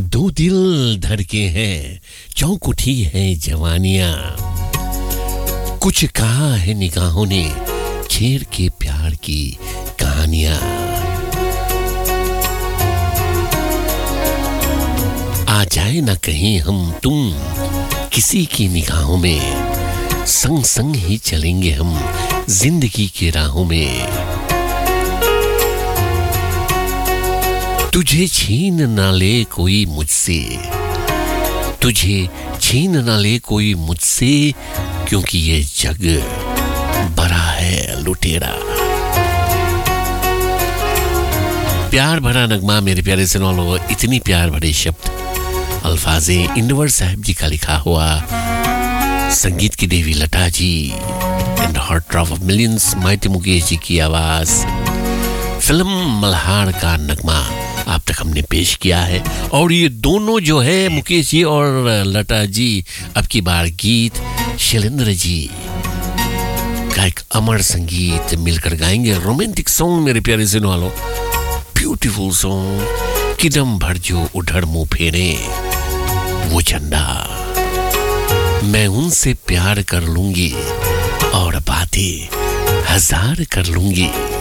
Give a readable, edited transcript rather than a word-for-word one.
दो दिल धड़के हैं, चौंक उठी है जवानियां, कुछ कहा है निगाहों ने, छेड़ के प्यार की कहानियां। आ जाए ना कहीं हम तुम किसी की निगाहों में, संग संग ही चलेंगे हम जिंदगी की राहों में। तुझे छीन ना ले कोई मुझसे, तुझे छीन ना ले कोई मुझसे, क्योंकि ये जग बड़ा है लुटेरा। प्यार भरा नगमा मेरे प्यारे सुनने वालों, इतनी प्यार भरे शब्द अल्फाजे इंदवर साहब जी का लिखा हुआ, संगीत की देवी Lata ji and heart of millions mighty Mukesh ji की आवाज, फिल्म मल्हार का नगमा आप तक हमने पेश किया है। और ये दोनों जो है मुकेश जी और लता जी, अब की बार गीत शैलेंद्र जी का एक अमर संगीत मिलकर गाएंगे। रोमांटिक सॉन्ग मेरे प्यारे सुनने वालों, ब्यूटीफुल सॉन्ग, किदम भर जो उधर मुंह फेरे वो झंडा, मैं उनसे प्यार कर लूंगी और बातें हजार कर लूंगी।